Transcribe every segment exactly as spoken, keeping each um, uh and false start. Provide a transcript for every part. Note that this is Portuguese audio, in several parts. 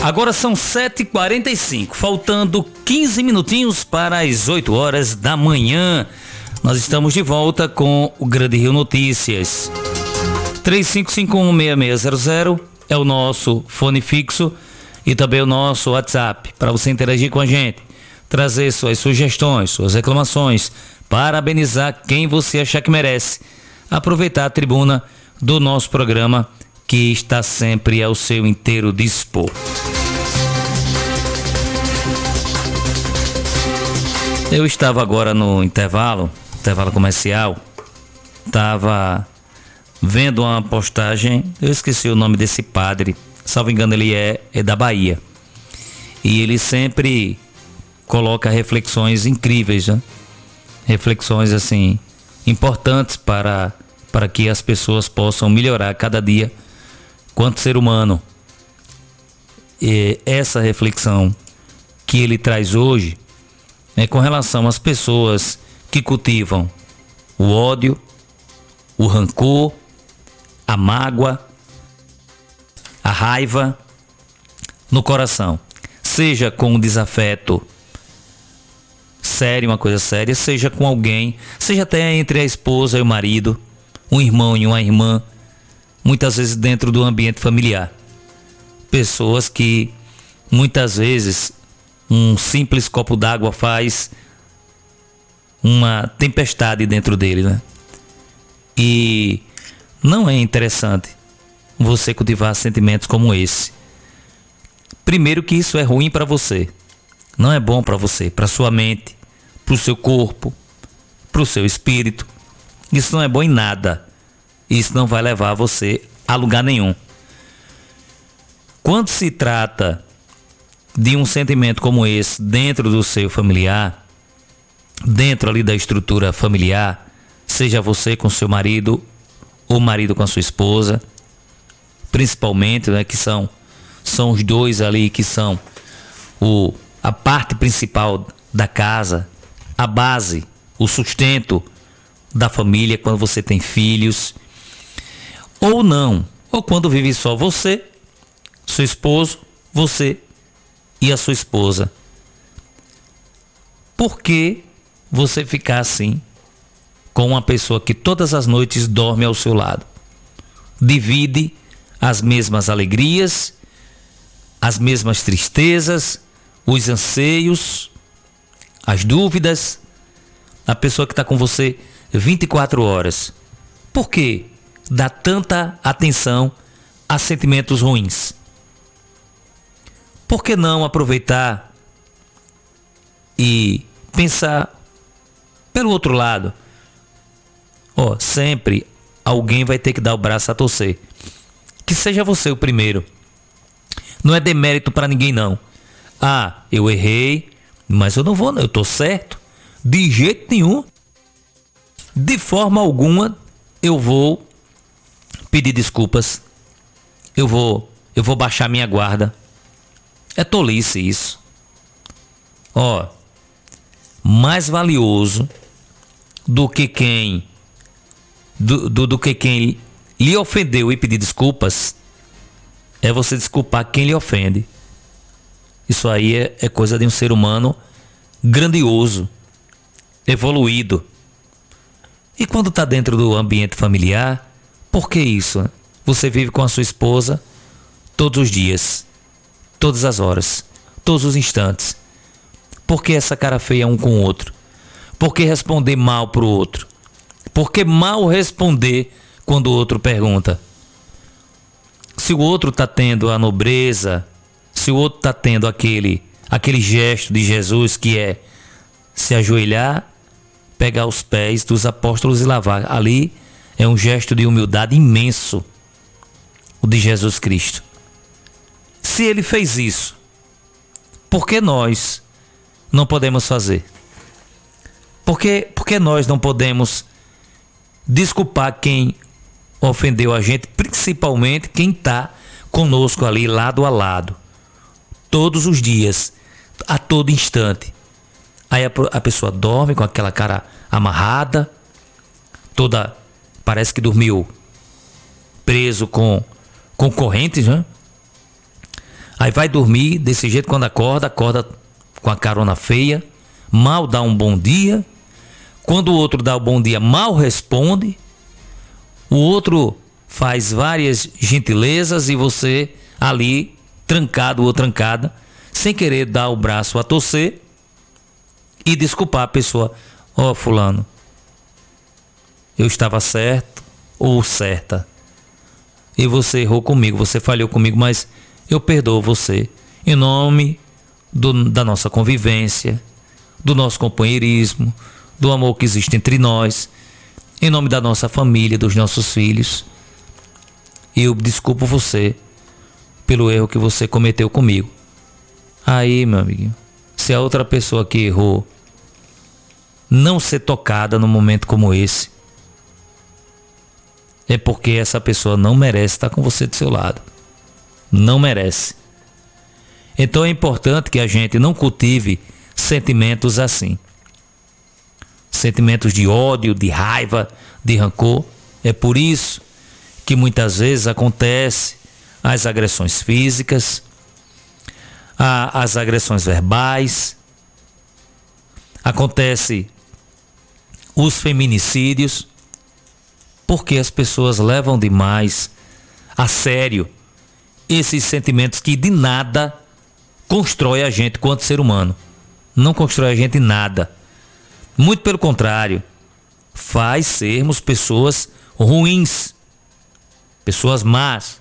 Agora são sete e quarenta e cinco, faltando quinze minutinhos para as oito horas da manhã. Nós estamos de volta com o Grande Rio Notícias. três cinco cinco um, seis seis zero zero é o nosso fone fixo e também o nosso WhatsApp para você interagir com a gente, trazer suas sugestões, suas reclamações, parabenizar quem você achar que merece, aproveitar a tribuna do nosso programa que está sempre ao seu inteiro dispor. Eu estava agora no intervalo, intervalo comercial, estava vendo uma postagem, eu esqueci o nome desse padre, salvo engano ele é, é da Bahia, e ele sempre coloca reflexões incríveis, né? Reflexões assim, importantes para, para que as pessoas possam melhorar cada dia quanto ser humano. E essa reflexão que ele traz hoje é com relação às pessoas que cultivam o ódio, o rancor, a mágoa, a raiva no coração, seja com um desafeto sério, uma coisa séria, seja com alguém, seja até entre a esposa e o marido, um irmão e uma irmã, muitas vezes dentro do ambiente familiar. Pessoas que muitas vezes um simples copo d'água faz uma tempestade dentro dele, né? E não é interessante você cultivar sentimentos como esse. Primeiro que isso é ruim para você, não é bom para você, para sua mente, para o seu corpo, para o seu espírito. Isso não é bom em nada. Isso não vai levar você a lugar nenhum. Quando se trata de um sentimento como esse dentro do seu familiar, dentro ali da estrutura familiar, seja você com seu marido ou marido com a sua esposa, principalmente, né, que são, são os dois ali que são o, a parte principal da casa, a base, o sustento da família quando você tem filhos, ou não, ou quando vive só você, seu esposo, você e a sua esposa. Por que você ficar assim com uma pessoa que todas as noites dorme ao seu lado? Divide as mesmas alegrias, as mesmas tristezas, os anseios, as dúvidas. A pessoa que está com você vinte e quatro horas. Por que dá tanta atenção a sentimentos ruins? Por que não aproveitar e pensar pelo outro lado? Ó, oh, sempre alguém vai ter que dar o braço a torcer. Que seja você o primeiro. Não é demérito para ninguém não. Ah, eu errei, mas eu não vou, não, eu tô certo. De jeito nenhum. De forma alguma eu vou pedir desculpas. Eu vou, eu vou baixar minha guarda. É tolice isso. Ó, mais valioso do que quem do, do, do que quem lhe ofendeu e pedir desculpas é você desculpar quem lhe ofende. Isso aí é, é coisa de um ser humano grandioso, evoluído. E quando está dentro do ambiente familiar, por que isso? Você vive com a sua esposa todos os dias, todas as horas, todos os instantes. Por que essa cara feia um com o outro? Por que responder mal pro outro? Por que mal responder quando o outro pergunta? Se o outro está tendo a nobreza, se o outro está tendo aquele, aquele gesto de Jesus que é se ajoelhar, pegar os pés dos apóstolos e lavar. Ali é um gesto de humildade imenso, o de Jesus Cristo. Se ele fez isso, por que nós não podemos fazer? Por que, por que nós não podemos desculpar quem ofendeu a gente, principalmente quem está conosco ali lado a lado, todos os dias, a todo instante? Aí a, a pessoa dorme com aquela cara amarrada, toda, parece que dormiu preso com, com correntes, né? Aí vai dormir desse jeito, quando acorda, acorda com a carona feia, mal dá um bom dia. Quando o outro dá o bom dia, mal responde. O outro faz várias gentilezas e você ali, trancado ou trancada, sem querer dar o braço a torcer e desculpar a pessoa. Ó, oh, fulano, eu estava certo ou certa. E você errou comigo, você falhou comigo, mas eu perdoo você. Em nome do, da nossa convivência, do nosso companheirismo, do amor que existe entre nós, em nome da nossa família, dos nossos filhos. Eu desculpo você pelo erro que você cometeu comigo. Aí, meu amigo, se a outra pessoa que errou não ser tocada num momento como esse, é porque essa pessoa não merece estar com você do seu lado. Não merece. Então é importante que a gente não cultive sentimentos assim. Sentimentos de ódio, de raiva, de rancor. É por isso que muitas vezes acontece as agressões físicas, as agressões verbais, acontece os feminicídios, porque as pessoas levam demais a sério esses sentimentos que de nada constrói a gente quanto ser humano. Não constrói a gente em nada. Muito pelo contrário, faz sermos pessoas ruins, pessoas más,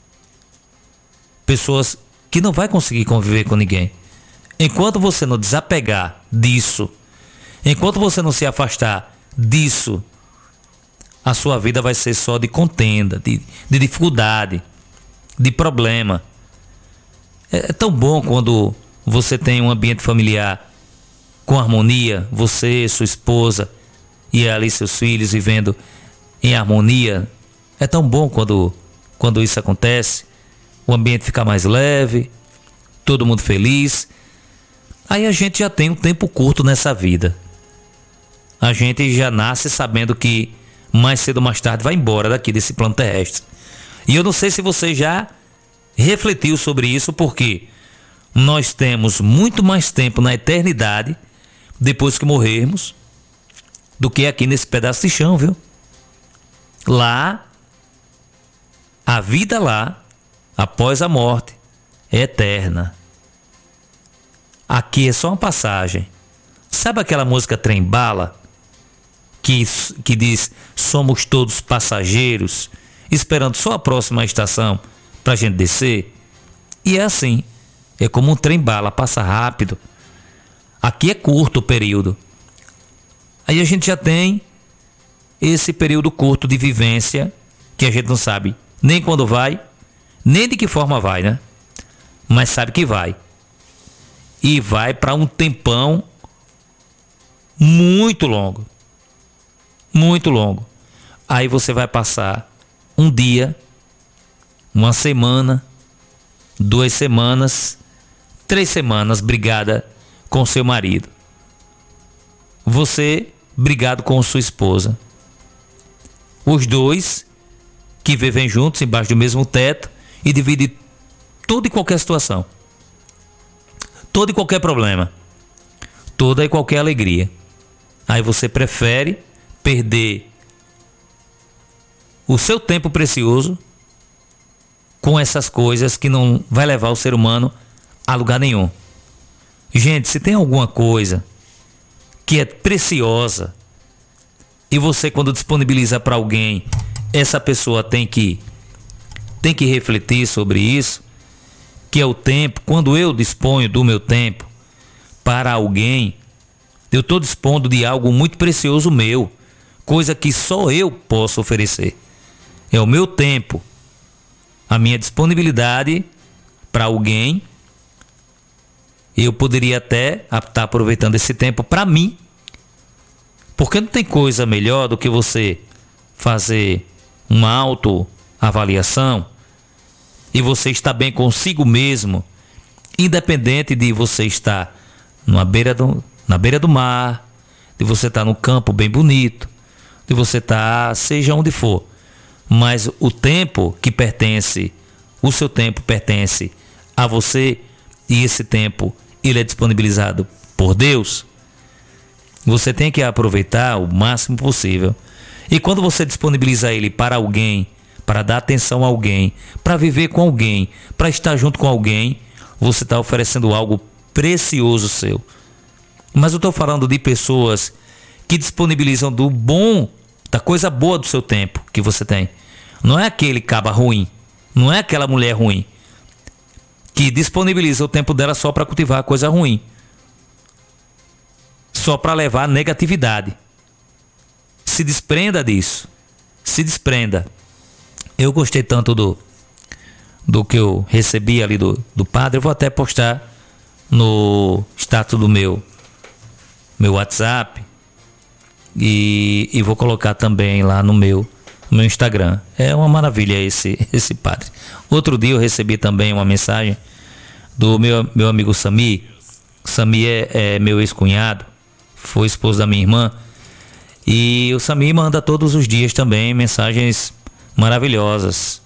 pessoas que não vai conseguir conviver com ninguém. Enquanto você não desapegar disso, enquanto você não se afastar disso, a sua vida vai ser só de contenda, de, de dificuldade, de problema. É, é tão bom quando você tem um ambiente familiar com harmonia, você, sua esposa e ali seus filhos vivendo em harmonia. É tão bom quando, quando isso acontece, o ambiente fica mais leve, todo mundo feliz. Aí a gente já tem um tempo curto nessa vida. A gente já nasce sabendo que mais cedo ou mais tarde vai embora daqui desse plano terrestre. E eu não sei se você já refletiu sobre isso, porque nós temos muito mais tempo na eternidade depois que morrermos do que aqui nesse pedaço de chão, viu? Lá, a vida lá, após a morte, é eterna. Aqui é só uma passagem. Sabe aquela música Trem Bala? Que, que diz, somos todos passageiros, esperando só a próxima estação pra gente descer? E é assim, é como um trem bala, passa rápido. Aqui é curto o período. Aí a gente já tem esse período curto de vivência, que a gente não sabe nem quando vai, nem de que forma vai, né? Mas sabe que vai. E vai para um tempão muito longo. Muito longo. Aí você vai passar um dia, uma semana, duas semanas, três semanas brigada com seu marido. Você brigado com sua esposa. Os dois que vivem juntos embaixo do mesmo teto e dividem toda e qualquer situação. Todo e qualquer problema. Toda e qualquer alegria. Aí você prefere perder o seu tempo precioso com essas coisas que não vai levar o ser humano a lugar nenhum. Gente, se tem alguma coisa que é preciosa e você, quando disponibiliza para alguém, essa pessoa tem que tem que refletir sobre isso, que é o tempo. Quando eu disponho do meu tempo para alguém, eu estou dispondo de algo muito precioso meu, coisa que só eu posso oferecer. É o meu tempo, a minha disponibilidade para alguém. Eu poderia até estar aproveitando esse tempo para mim, porque não tem coisa melhor do que você fazer uma autoavaliação e você estar bem consigo mesmo, independente de você estar numa beira do, na beira do mar, de você estar no campo bem bonito, de você estar seja onde for. Mas o tempo que pertence, o seu tempo pertence a você, e esse tempo ele é disponibilizado por Deus, você tem que aproveitar o máximo possível. E quando você disponibiliza ele para alguém, para dar atenção a alguém, para viver com alguém, para estar junto com alguém, você está oferecendo algo precioso seu. Mas eu estou falando de pessoas que disponibilizam do bom, da coisa boa do seu tempo que você tem. Não é aquele caba ruim, não é aquela mulher ruim que disponibiliza o tempo dela só para cultivar coisa ruim, só para levar negatividade. Se desprenda disso, se desprenda. Eu gostei tanto do, do que eu recebi ali do, do padre. Eu vou até postar no status do meu, meu WhatsApp e, e vou colocar também lá no meu, no meu Instagram. É uma maravilha esse, esse padre. Outro dia eu recebi também uma mensagem do meu, meu amigo Sami. Sami é, é meu ex-cunhado, foi esposo da minha irmã. E o Sami manda todos os dias também mensagens maravilhosas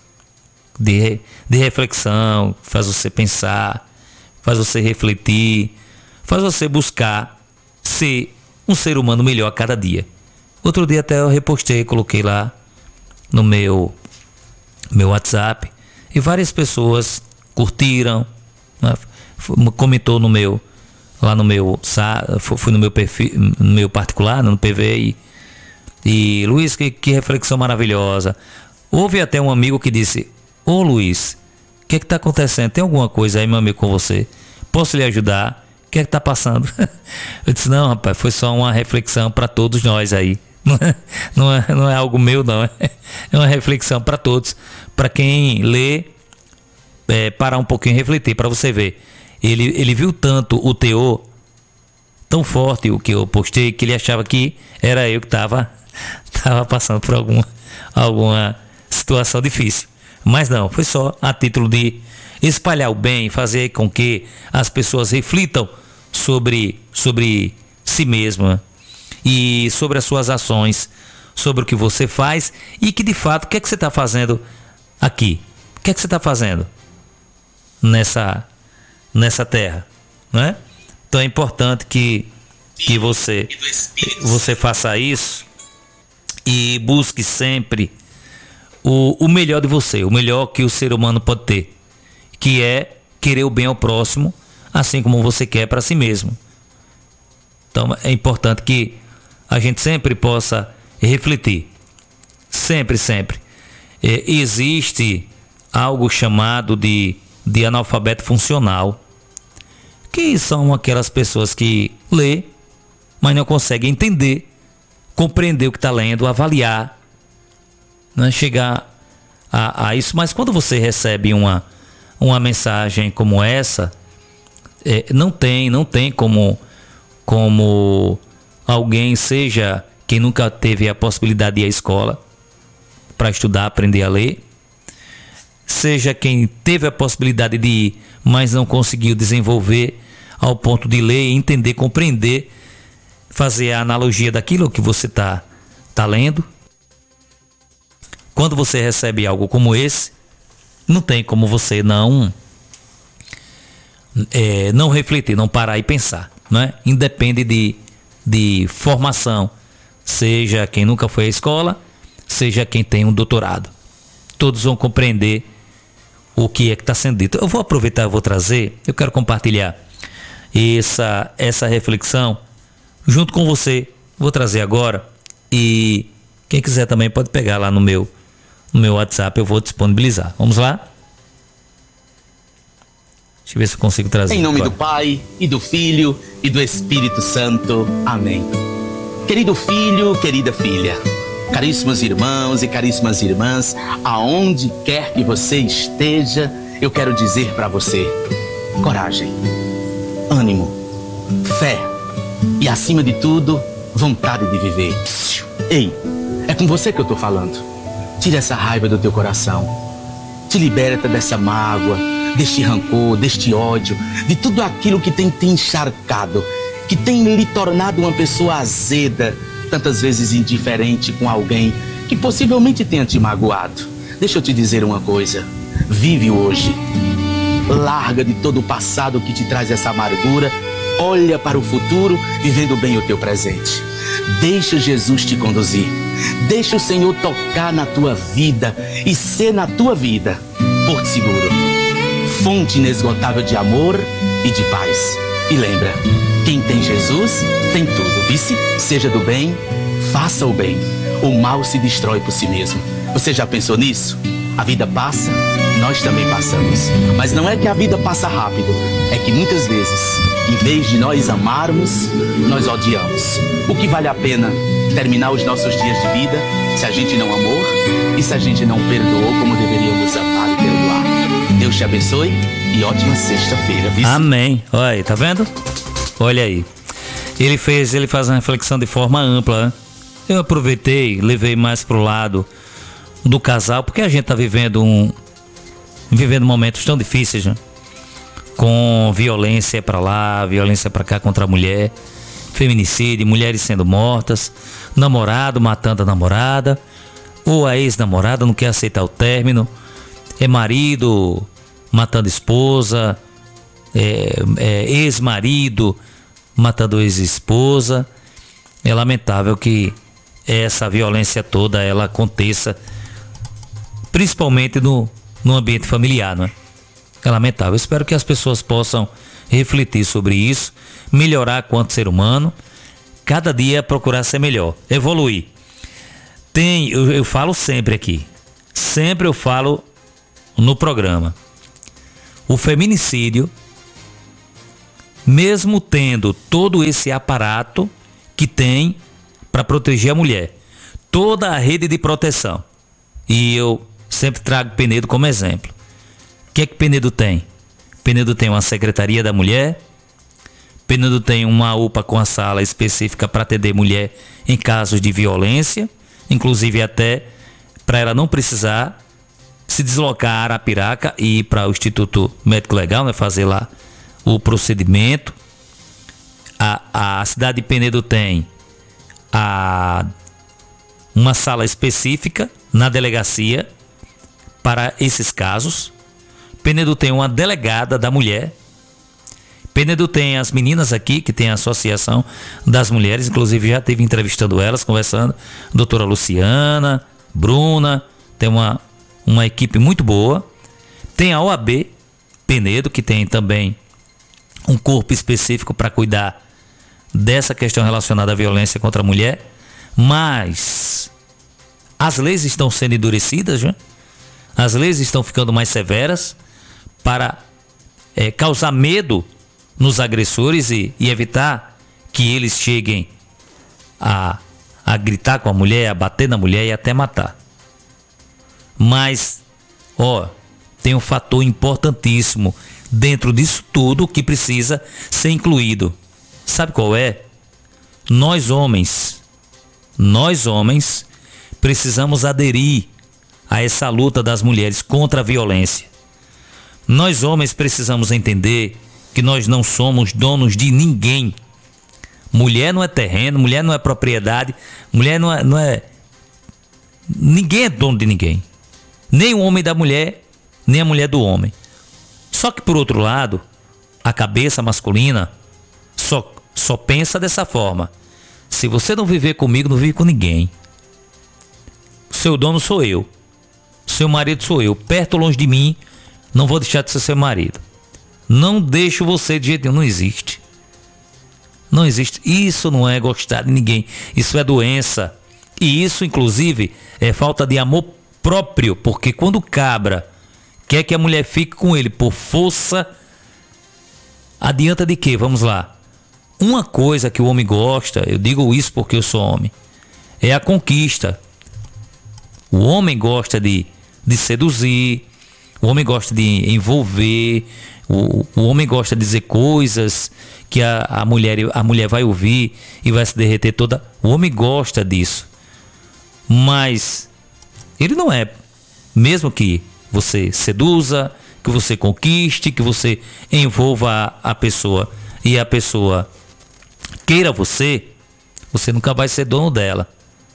de, de reflexão, faz você pensar, faz você refletir, faz você buscar ser um ser humano melhor a cada dia. Outro dia até eu repostei, coloquei lá no meu, meu WhatsApp e várias pessoas curtiram, né? Comentou no meu, lá no meu, fui no meu perfil, no meu particular, no P V, e E Luiz, que, que reflexão maravilhosa. Houve até um amigo que disse: ô Luiz, o que é que está acontecendo? Tem alguma coisa aí, meu amigo, com você? Posso lhe ajudar? O que é que está passando? Eu disse: não, rapaz, foi só uma reflexão para todos nós aí. Não é, não é, não é algo meu, não. É uma reflexão para todos. Para quem lê, é, parar um pouquinho e refletir, para você ver. Ele, ele viu tanto o teor, tão forte o que eu postei, que ele achava que era eu que estava tava passando por alguma, alguma situação difícil. Mas não, foi só a título de espalhar o bem, fazer com que as pessoas reflitam sobre, sobre si mesma e sobre as suas ações, sobre o que você faz e que de fato, o que é que você está fazendo aqui? O que é que você está fazendo nessa, nessa terra, não é? Então é importante que, que você, você faça isso e busque sempre o, o melhor de você, o melhor que o ser humano pode ter, que é querer o bem ao próximo, assim como você quer para si mesmo. Então é importante que a gente sempre possa refletir, sempre, sempre. É, existe algo chamado de, de analfabeto funcional, que são aquelas pessoas que lê, mas não conseguem entender, compreender o que está lendo, avaliar, né, chegar a, a isso. Mas quando você recebe uma, uma mensagem como essa, é, não tem, não tem como, como alguém, seja quem nunca teve a possibilidade de ir à escola para estudar, aprender a ler, seja quem teve a possibilidade de ir, mas não conseguiu desenvolver ao ponto de ler, entender, compreender, fazer a analogia daquilo que você está tá lendo. Quando você recebe algo como esse, não tem como você não é, não refletir, não parar e pensar, não é? Independe de, de formação, seja quem nunca foi à escola, seja quem tem um doutorado, todos vão compreender o que é que está sendo dito. Eu vou aproveitar, eu vou trazer, eu quero compartilhar essa, essa reflexão junto com você. Vou trazer agora e quem quiser também pode pegar lá no meu, no meu WhatsApp, eu vou disponibilizar. Vamos lá? Deixa eu ver se eu consigo trazer. Em nome agora. do Pai, e do Filho, e do Espírito Santo. Amém. Querido filho, querida filha, caríssimos irmãos e caríssimas irmãs, aonde quer que você esteja, eu quero dizer para você: coragem, ânimo, fé e, acima de tudo, vontade de viver. Ei, é com você que eu tô falando. Tira essa raiva do teu coração. Te liberta dessa mágoa, deste rancor, deste ódio, de tudo aquilo que tem te encharcado, que tem lhe tornado uma pessoa azeda, tantas vezes indiferente com alguém que possivelmente tenha te magoado. Deixa eu te dizer uma coisa: vive hoje, Larga de todo o passado que te traz essa amargura. Olha para o futuro, vivendo bem o teu presente. Deixa Jesus te conduzir. Deixa o Senhor tocar na tua vida e ser na tua vida Porto Seguro, fonte inesgotável de amor e de paz. E lembra, quem tem Jesus tem tudo. Vice, seja do bem, faça o bem. O mal se destrói por si mesmo. Você já pensou nisso? A vida passa, nós também passamos. Mas não é que a vida passa rápido, é que muitas vezes, em vez de nós amarmos, nós odiamos. O que vale a pena terminar os nossos dias de vida se a gente não amou e se a gente não perdoou como deveríamos amar e perdoar? Deus te abençoe e ótima sexta-feira. Vice. Amém. Olha aí, tá vendo? Olha aí. Ele fez, ele faz uma reflexão de forma ampla, né? Eu aproveitei, levei mais pro lado do casal, porque a gente tá vivendo um vivendo momentos tão difíceis, né? Com violência pra lá, violência pra cá contra a mulher, feminicídio, mulheres sendo mortas, namorado matando a namorada, ou a ex-namorada não quer aceitar o término, é marido matando esposa, é, é ex-marido matando ex-esposa. É lamentável que essa violência toda ela aconteça, principalmente no, no ambiente familiar, não é? É lamentável. Eu espero que as pessoas possam refletir sobre isso, melhorar quanto ser humano, cada dia procurar ser melhor, evoluir. Tem, eu, eu falo sempre aqui, sempre eu falo no programa, o feminicídio, mesmo tendo todo esse aparato que tem para proteger a mulher, toda a rede de proteção, e eu sempre trago Penedo como exemplo. O que é que Penedo tem? Penedo tem uma secretaria da mulher, Penedo tem uma U P A com a sala específica para atender mulher em casos de violência, inclusive até para ela não precisar se deslocar a Arapiraca e ir para o Instituto Médico Legal, né, fazer lá o procedimento. A, a cidade de Penedo tem a, uma sala específica na delegacia para esses casos. Penedo tem uma delegada da mulher. Penedo tem as meninas aqui, que tem a Associação das Mulheres, inclusive já esteve entrevistando elas, conversando. Doutora Luciana, Bruna, tem uma, uma equipe muito boa. Tem a O A B Penedo, que tem também um corpo específico para cuidar dessa questão relacionada à violência contra a mulher. Mas as leis estão sendo endurecidas, né? As leis estão ficando mais severas para é, causar medo nos agressores e, e evitar que eles cheguem a, a gritar com a mulher, a bater na mulher e até matar. Mas, ó, tem um fator importantíssimo dentro disso tudo que precisa ser incluído. Sabe qual é? Nós homens, nós homens precisamos aderir a essa luta das mulheres contra a violência. Nós homens precisamos entender que nós não somos donos de ninguém. Mulher não é terreno, mulher não é propriedade, mulher não é, não é... Ninguém é dono de ninguém. Nem o homem da mulher, nem a mulher do homem. Só que por outro lado, a cabeça masculina só, só pensa dessa forma: se você não viver comigo, não vive com ninguém. O seu dono sou eu. Seu marido sou eu. Perto ou longe de mim, não vou deixar de ser seu marido. Não deixo você de jeito nenhum. Não existe. Não existe. Isso não é gostar de ninguém. Isso é doença. E isso, inclusive, é falta de amor próprio. Porque quando o cabra quer que a mulher fique com ele por força, adianta de quê? Vamos lá. Uma coisa que o homem gosta, eu digo isso porque eu sou homem, é a conquista. O homem gosta de, de seduzir, o homem gosta de envolver, o, o homem gosta de dizer coisas que a, a, mulher, a mulher vai ouvir e vai se derreter toda. O homem gosta disso. Mas ele não é, mesmo que você seduza, que você conquiste, que você envolva a, a pessoa e a pessoa queira você, você nunca vai ser dono dela.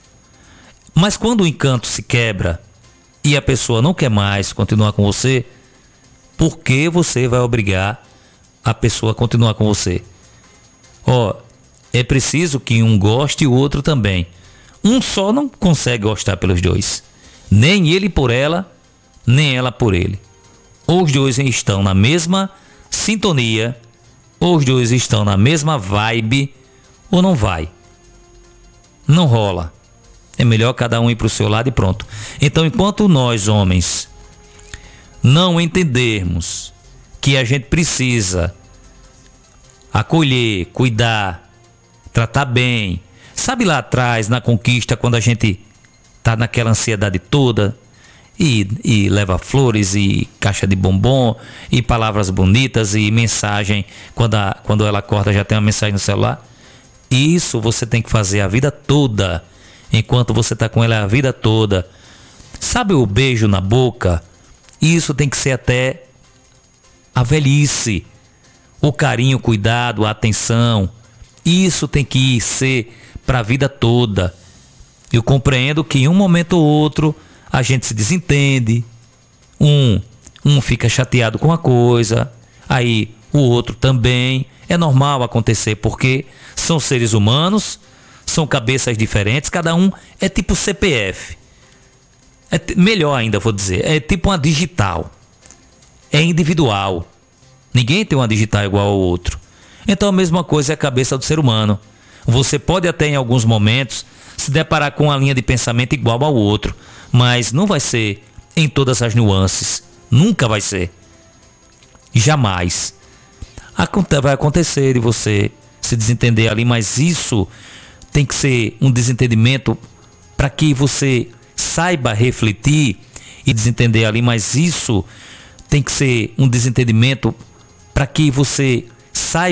Mas quando o encanto se quebra e a pessoa não quer mais continuar com você, Por que você vai obrigar a pessoa a continuar com você? Ó, é preciso que um goste e o outro também. Um só não consegue gostar pelos dois. Nem ele por ela, nem ela por ele. Ou os dois estão na mesma sintonia, ou os dois estão na mesma vibe, ou não vai. Não rola. É melhor cada um ir para o seu lado e pronto. Então, enquanto nós, homens, não entendermos que a gente precisa acolher, cuidar, tratar bem. Sabe lá atrás, na conquista, quando a gente tá naquela ansiedade toda e, e leva flores e caixa de bombom e palavras bonitas e mensagem, quando, a, quando ela acorda já tem uma mensagem no celular. Isso você tem que fazer a vida toda, enquanto você tá com ela a vida toda. Sabe o beijo na boca? Isso tem que ser até a velhice. O carinho, o cuidado, a atenção, isso tem que ser para a vida toda. Eu compreendo que em um momento ou outro a gente se desentende, um, um fica chateado com a coisa, aí o outro também. É normal acontecer porque são seres humanos, são cabeças diferentes, cada um é tipo C P F. É t- melhor ainda, vou dizer, é tipo uma digital. É individual. Ninguém tem uma digital igual ao outro. Então a mesma coisa é a cabeça do ser humano. Você pode até em alguns momentos se deparar com uma linha de pensamento igual ao outro, mas não vai ser em todas as nuances. Nunca vai ser. Jamais. Aconte- vai acontecer de você se desentender ali, mas isso tem que ser um desentendimento para que você saiba refletir e desentender ali, mas isso tem que ser um desentendimento para que você saiba